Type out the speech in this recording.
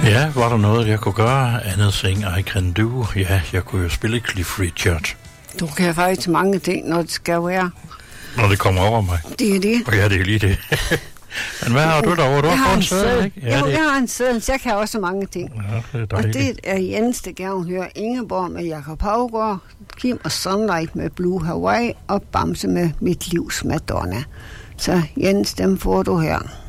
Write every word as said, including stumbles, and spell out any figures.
Ja, var der noget, jeg kunne gøre andet ting, I can do? Ja, jeg kunne jo spille Cliff Richard. Du kan faktisk mange ting, når det skal være. Når det kommer over mig. Det er det. Og ja, det er lige det. Men hvad har du derovre? Du jeg har har en en sæd, sæd. ikke? Ja, det... jeg har en sæd, så jeg kan også mange ting. Ja, det er og dejligt. det er Jens, der gerne hører Ingeborg med Jakob Haugaard, Kim og Sunlight med Blue Hawaii og Bamse med Mit Livs Madonna. Så Jens, dem får du her.